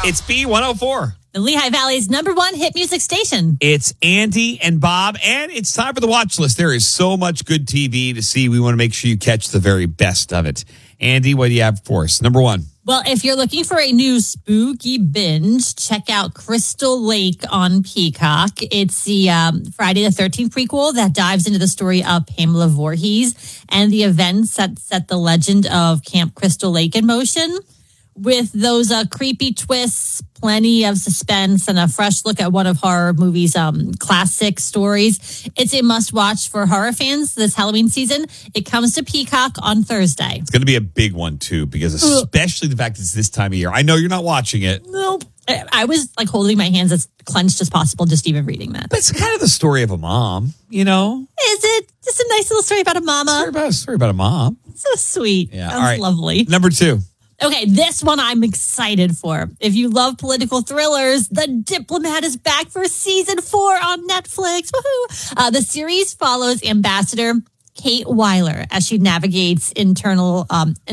It's B104. The Lehigh Valley's #1 hit music station. It's Andy and Bob, and it's time for the watch list. There is so much good TV to see. We want to make sure you catch the very best of it. Andy, what do you have for us? #1. Well, if you're looking for a new spooky binge, check out Crystal Lake on Peacock. It's the Friday the 13th prequel that dives into the story of Pamela Voorhees and the events that set the legend of Camp Crystal Lake in motion. With those creepy twists, plenty of suspense, and a fresh look at one of horror movies' classic stories. It's a must-watch for horror fans this Halloween season. It comes to Peacock on Thursday. It's going to be a big one, too, because especially the fact it's this time of year. I know you're not watching it. Nope. I was like holding my hands as clenched as possible just even reading that. But it's kind of the story of a mom, you know? Is it? Just a nice little story about a mama. Story about a mom. So sweet. Yeah. Sounds all right. lovely. #2. Okay, this one I'm excited for. If you love political thrillers, The Diplomat is back for season 4 on Netflix. Woohoo! The series follows Ambassador Kate Weiler as she navigates international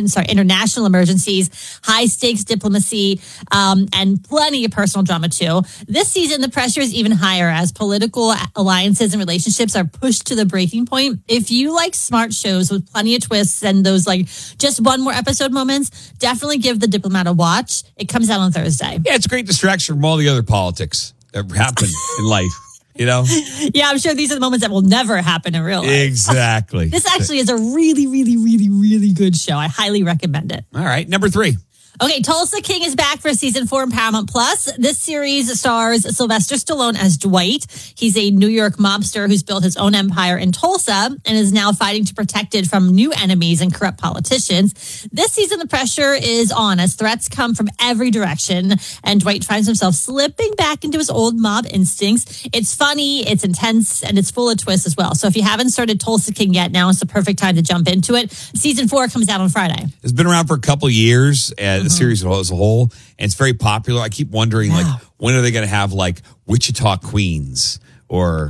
emergencies, high stakes diplomacy, and plenty of personal drama too. This season, the pressure is even higher as political alliances and relationships are pushed to the breaking point. If you like smart shows with plenty of twists and those like just one more episode moments, definitely give The Diplomat a watch. It comes out on Thursday. Yeah, it's a great distraction from all the other politics that happen in life. You know? Yeah, I'm sure these are the moments that will never happen in real life. Exactly. This actually is a really, really, really, really good show. I highly recommend it. All right, #3. Okay, Tulsa King is back for season 4 in Paramount Plus. This series stars Sylvester Stallone as Dwight. He's a New York mobster who's built his own empire in Tulsa and is now fighting to protect it from new enemies and corrupt politicians. This season, the pressure is on as threats come from every direction, and Dwight finds himself slipping back into his old mob instincts. It's funny, it's intense, and it's full of twists as well. So if you haven't started Tulsa King yet, now is the perfect time to jump into it. Season 4 comes out on Friday. It's been around for a couple of years. The series as a whole, and it's very popular. I keep wondering, like, when are they going to have like Wichita Queens or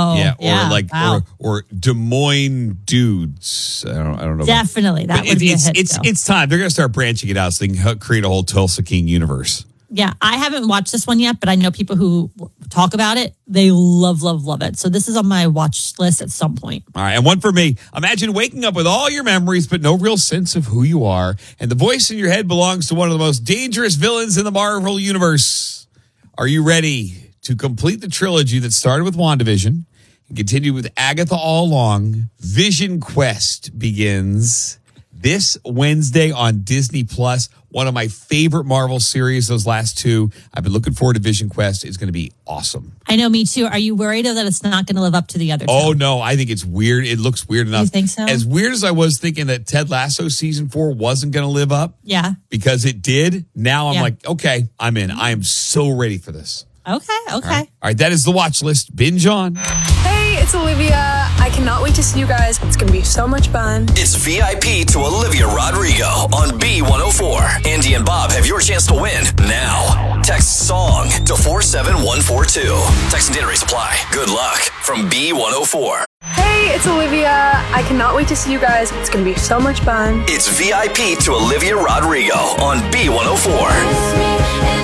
or Des Moines Dudes? I don't know. Definitely, that would be a hit. It's time. They're going to start branching it out so they can create a whole Tulsa King universe. Yeah, I haven't watched this one yet, but I know people who talk about it. They love it. So this is on my watch list at some point. All right, and one for me. Imagine waking up with all your memories, but no real sense of who you are. And the voice in your head belongs to one of the most dangerous villains in the Marvel Universe. Are you ready to complete the trilogy that started with WandaVision and continue with Agatha all along? Vision Quest begins this Wednesday on Disney Plus. One of my favorite Marvel series, those last 2. I've been looking forward to Vision Quest. It's going to be awesome. I know, me too. Are you worried that it's not going to live up to the other 2? Oh, no. I think it's weird. It looks weird enough. You think so? As weird as I was thinking that Ted Lasso season 4 wasn't going to live up. Yeah. Because it did. Now I'm like, okay, I'm in. I am so ready for this. Okay. All right, that is the watch list. Binge on. Hey, it's Olivia. I cannot wait to see you guys. It's going to be so much fun. It's VIP to Olivia Rodrigo on B104. Andy and Bob have your chance to win now. Text SONG to 47142. Text and data rates apply. Good luck from B104. Hey, it's Olivia. I cannot wait to see you guys. It's going to be so much fun. It's VIP to Olivia Rodrigo on B104.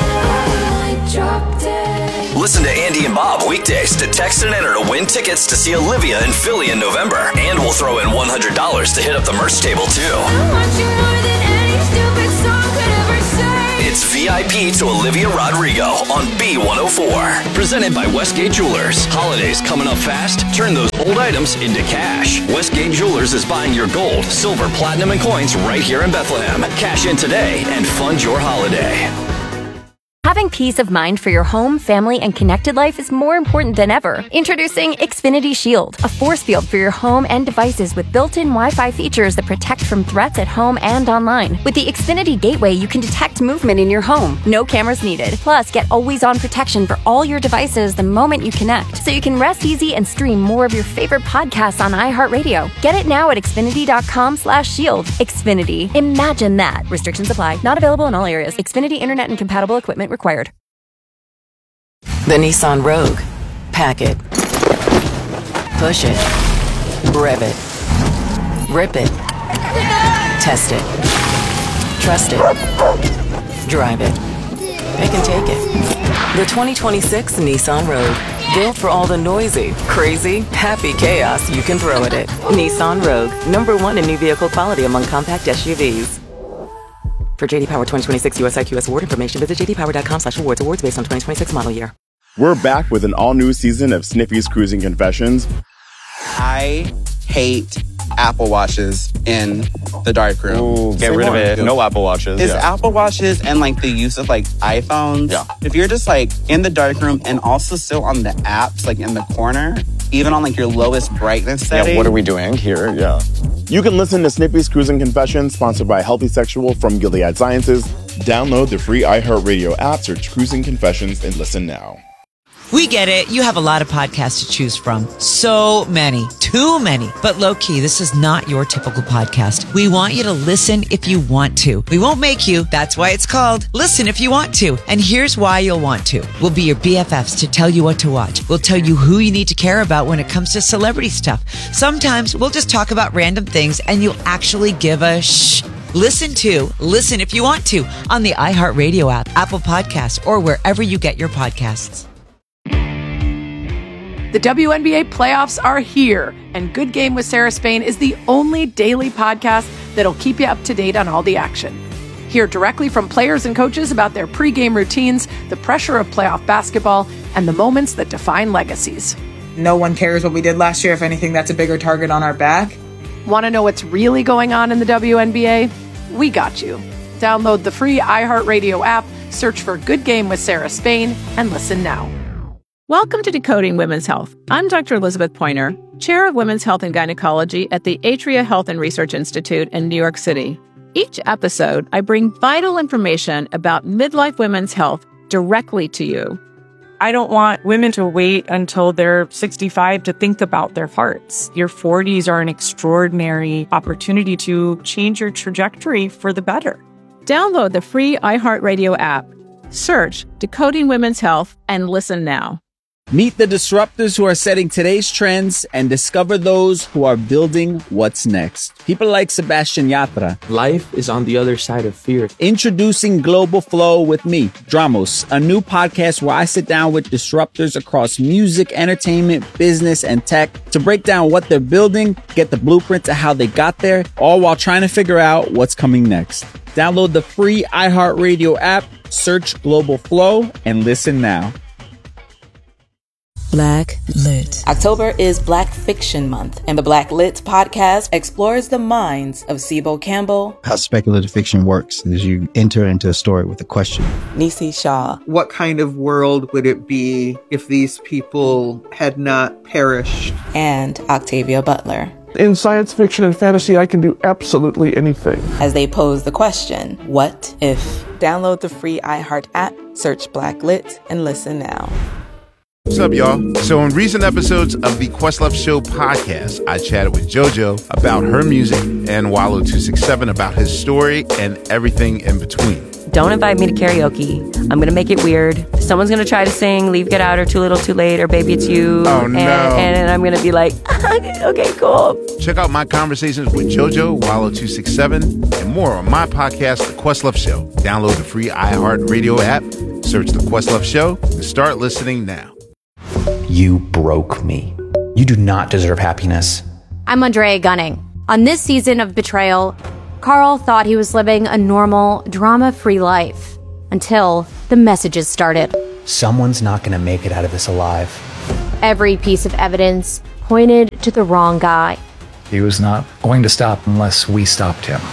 Listen to Andy and Bob weekdays to text and enter to win tickets to see Olivia in Philly in November. And we'll throw in $100 to hit up the merch table, too. It's VIP to Olivia Rodrigo on B104. Presented by Westgate Jewelers. Holidays coming up fast? Turn those old items into cash. Westgate Jewelers is buying your gold, silver, platinum, and coins right here in Bethlehem. Cash in today and fund your holiday. Having peace of mind for your home, family, and connected life is more important than ever. Introducing Xfinity Shield, a force field for your home and devices with built-in Wi-Fi features that protect from threats at home and online. With the Xfinity Gateway, you can detect movement in your home. No cameras needed. Plus, get always-on protection for all your devices the moment you connect, so you can rest easy and stream more of your favorite podcasts on iHeartRadio. Get it now at Xfinity.com/shield. Xfinity. Imagine that. Restrictions apply. Not available in all areas. Xfinity Internet and compatible equipment required. The Nissan Rogue. Pack it. Push it. Rev it. Rip it. Test it. Trust it. Drive it. they can take it. The 2026 Nissan Rogue. Built for all the noisy, crazy, happy chaos you can throw at it. Nissan Rogue. #1 in new vehicle quality among compact SUVs. For JD Power 2026 US IQS award information, visit jdpower.com/awards. Awards based on 2026 model year. We're back with an all-new season of Sniffy's Cruising Confessions. I hate Apple Watches in the darkroom. Ooh, get rid of it. No Apple Watches. It's Apple Watches and like the use of like iPhones. Yeah. If you're just like in the darkroom and also still on the apps, like in the corner, even on like your lowest brightness setting. Yeah, what are we doing here? Yeah. You can listen to Snippy's Cruising Confessions, sponsored by Healthy Sexual from Gilead Sciences. Download the free iHeartRadio app, search Cruising Confessions, and listen now. We get it. You have a lot of podcasts to choose from. So many. Too many. But low-key, this is not your typical podcast. We want you to listen if you want to. We won't make you. That's why it's called Listen If You Want To. And here's why you'll want to. We'll be your BFFs to tell you what to watch. We'll tell you who you need to care about when it comes to celebrity stuff. Sometimes we'll just talk about random things and you'll actually give a shh. Listen If You Want To on the iHeartRadio app, Apple Podcasts, or wherever you get your podcasts. The WNBA playoffs are here, and Good Game with Sarah Spain is the only daily podcast that'll keep you up to date on all the action. Hear directly from players and coaches about their pregame routines, the pressure of playoff basketball, and the moments that define legacies. No one cares what we did last year. If anything, that's a bigger target on our back. Want to know what's really going on in the WNBA? We got you. Download the free iHeartRadio app, search for Good Game with Sarah Spain, and listen now. Welcome to Decoding Women's Health. I'm Dr. Elizabeth Pointer, Chair of Women's Health and Gynecology at the Atria Health and Research Institute in New York City. Each episode, I bring vital information about midlife women's health directly to you. I don't want women to wait until they're 65 to think about their hearts. Your 40s are an extraordinary opportunity to change your trajectory for the better. Download the free iHeartRadio app. Search Decoding Women's Health and listen now. Meet the disruptors who are setting today's trends and discover those who are building what's next. People like Sebastian Yatra. Life is on the other side of fear. Introducing Global Flow with me, Dramos, a new podcast where I sit down with disruptors across music, entertainment, business, and tech to break down what they're building, get the blueprint to how they got there, all while trying to figure out what's coming next. Download the free iHeartRadio app, search Global Flow, and listen now. Black Lit. October is Black Fiction Month, and the Black Lit podcast explores the minds of Sibo Campbell. How speculative fiction works is you enter into a story with a question. Nisi Shaw. What kind of world would it be if these people had not perished? And Octavia Butler. In science fiction and fantasy, I can do absolutely anything. As they pose the question, what if? Download the free iHeart app, search Black Lit, and listen now. What's up, y'all? So in recent episodes of the Questlove Show podcast, I chatted with JoJo about her music and Wallow267 about his story and everything in between. Don't invite me to karaoke. I'm going to make it weird. Someone's going to try to sing Leave, Get Out, or Too Little, Too Late, or Baby It's You. Oh, no. And I'm going to be like, okay, cool. Check out my conversations with JoJo, Wallow267, and more on my podcast, The Questlove Show. Download the free iHeartRadio app, search The Questlove Show, and start listening now. You broke me. You do not deserve happiness. I'm Andrea Gunning. On this season of Betrayal, Carl thought he was living a normal, drama-free life until the messages started. Someone's not going to make it out of this alive. Every piece of evidence pointed to the wrong guy. He was not going to stop unless we stopped him.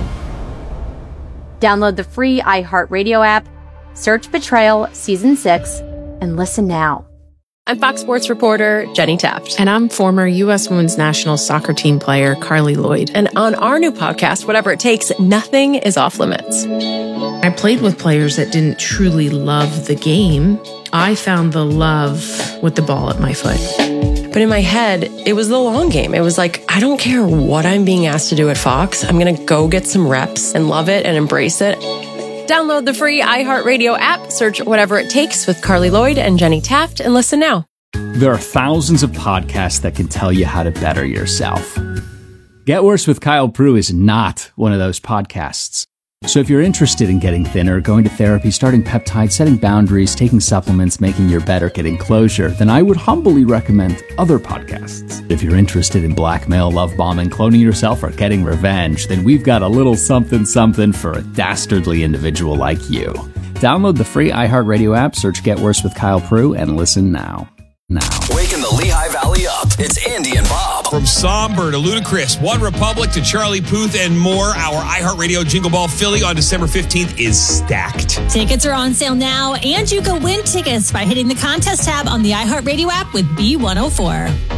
Download the free iHeartRadio app, search Betrayal Season 6, and listen now. I'm Fox Sports reporter Jenny Taft. And I'm former U.S. Women's National Soccer Team player Carly Lloyd. And on our new podcast, Whatever It Takes, nothing is off limits. I played with players that didn't truly love the game. I found the love with the ball at my foot. But in my head, it was the long game. It was like, I don't care what I'm being asked to do at Fox. I'm going to go get some reps and love it and embrace it. Download the free iHeartRadio app, search Whatever It Takes with Carly Lloyd and Jenny Taft, and listen now. There are thousands of podcasts that can tell you how to better yourself. Get Worse with Kyle Prue is not one of those podcasts. So if you're interested in getting thinner, going to therapy, starting peptides, setting boundaries, taking supplements, making your bed, or getting closure, then I would humbly recommend other podcasts. If you're interested in blackmail, love bombing, cloning yourself, or getting revenge, then we've got a little something something for a dastardly individual like you. Download the free iHeartRadio app, search Get Worse with Kyle Prue, and listen now. Waking the Lehigh Valley up. It's Andy and Bob. From Somber to Ludacris, One Republic to Charlie Puth and more, our iHeartRadio Jingle Ball Philly on December 15th is stacked. Tickets are on sale now, and you can win tickets by hitting the contest tab on the iHeartRadio app with B104.